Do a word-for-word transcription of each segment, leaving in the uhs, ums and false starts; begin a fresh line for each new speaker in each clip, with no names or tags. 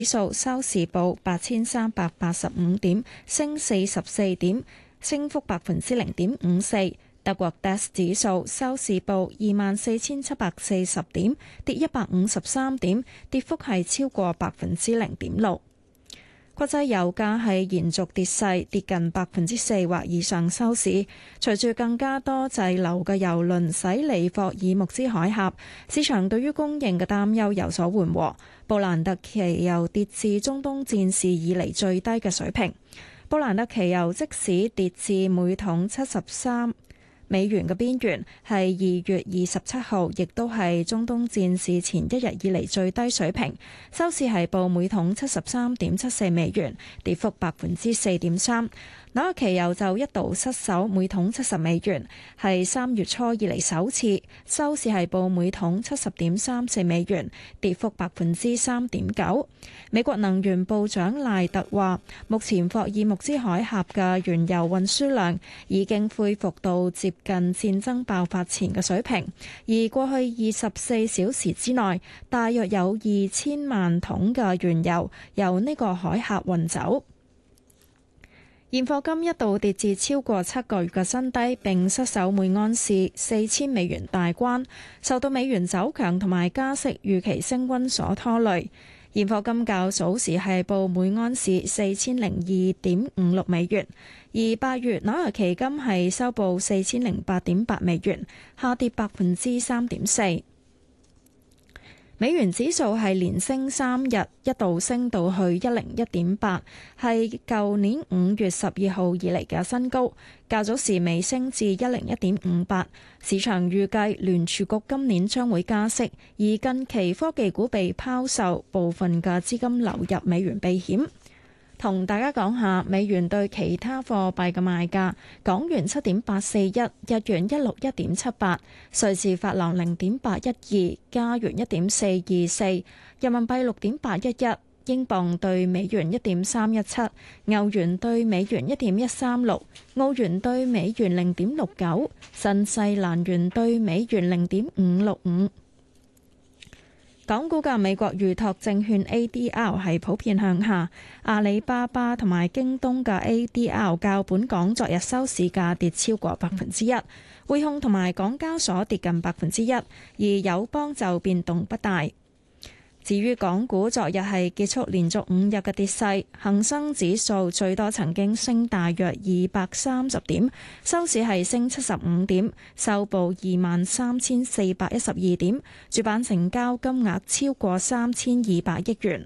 指數收市報八千三百八十五點，升四十四點，升幅百分之零點五四。德國 D A X 指數收市報二萬四千七百四十點，跌一百五十三點，跌幅係超過百分之零點六。國際油價係延續跌勢，跌近百分之四或以上收市。隨住更加多滯留嘅油輪駛離霍爾木茲海峽，市場對於供應嘅擔憂有所緩和。布蘭特期油跌至中東戰事以嚟最低嘅水平。布蘭特期油即使跌至每桶七十三美元嘅邊緣，係二月二十七號，亦都係中東戰事前一日以嚟最低水平。收市係報每桶七十三點七四美元，跌幅百分之四點三。紐約期油就一度失守每桶七十美元，係三月初以嚟首次。收市係報每桶七十點三四美元，跌幅百分之三點九。美國能源部長賴特話，目前霍爾木茲海峽嘅原油運輸量已經恢復到接近戰爭爆發前嘅水平，而過去二十四小時之內，大約有二千萬桶嘅原油由呢個海峽運走。現貨金一度跌至超過七個月嘅新低，並失守每安士四千美元大關，受到美元走強同埋加息預期升溫所拖累。現貨金較早時係報每安士四千零二點五六美元，而八月紐約期金係收報四千零八點八美元，下跌百分之三點四。美元指數係連升三日，一度升到去一零一點八，係舊年五月十二號以嚟嘅新高。較早時微升至一零一點五八。市場預計聯儲局今年將會加息，而近期科技股被拋售，部分嘅資金流入美元避險。同大家講下美元對其他貨幣嘅賣價：港元七點八四一，日元一六一點七八，瑞士法郎零點八一二，加元一點四二四，人民幣六點八一一，英鎊對美元一點三一七，歐元對美元一點一三六，澳元對美元零點六九，新西蘭元對美元零點五六五。港股嘅美國預託證券 A D R 係普遍向下，阿里巴巴同埋京東嘅 A D R 較本港昨日收市價跌超過百分之一，匯控同埋港交所跌近百分之一，而友邦就變動不大。至於港股昨日係結束連續五日嘅跌勢，恒生指數最多曾經升大約二百三十點，收市係升七十五點，收報二萬三千四百一十二點，主板成交金額超過三千二百億元。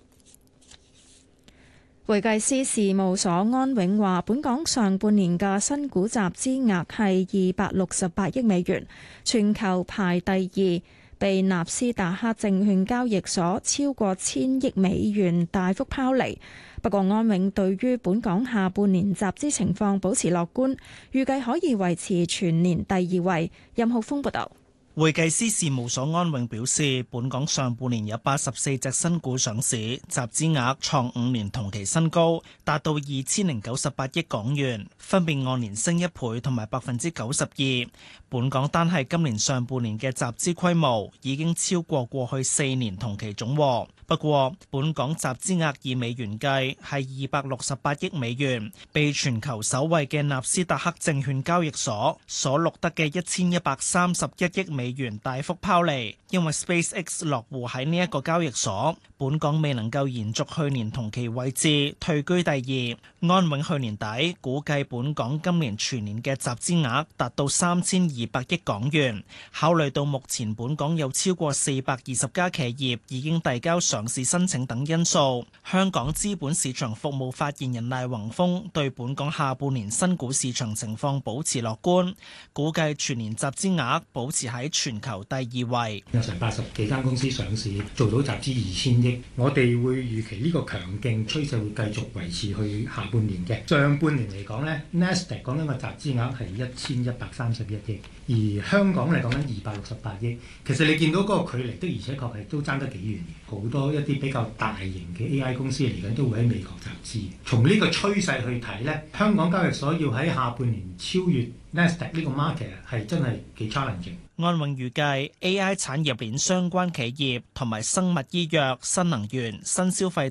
會計師事務所安永話，本港上半年嘅新股集資額係二百六十八億美元，全球排第二。被納斯達克證券交易所超過千億美元大幅拋離。不過安永對於本港下半年集資情況保持樂觀，預計可以維持全年第二位。任浩峰報道。
會計師事務所安永表示，本港上半年有八十四隻新股上市，集資額創五年同期新高，達到二千零九十八億港元，分別按年升一倍同埋百分之九十二。本港單係今年上半年嘅集資規模已經超過過去四年同期總和。不過，本港集資額以美元計係二百六十八億美元，被全球首位嘅納斯達克證券交易所所錄得嘅一千一百三十一億美元大幅拋離，因為 SpaceX 落戶喺呢一個交易所，本港未能夠延續去年同期位置，退居第二。安永去年底估計本港今年全年嘅集資額達到三千二百億港元，考慮到目前本港有超過四百二十家企業已經遞交上市申請等因素，香港資本市場服務發言人賴宏峰對本港下半年新股市場情況保持樂觀，估計全年集資額保持喺全球第二位。
有成八十幾間公司上市，做到集資二千億，我哋會預期呢個強勁趨勢會繼續維持去下半年嘅。上半年嚟講呢 Nasdaq 講緊個集資額係一千一百三十一億，而香港嚟講緊二百六十八億。其實你見到嗰個距離的而且確係都爭得幾遠，好多一啲比較大型嘅 A I 公司嚟緊都會喺美國集資。從呢個趨勢去睇呢，香港交易所要喺下半年超越 Nasdaq 呢個 market 係真係幾 challenging。
安永預計 A I 產業鏈相關企業同埋生物醫藥、新能源、新消費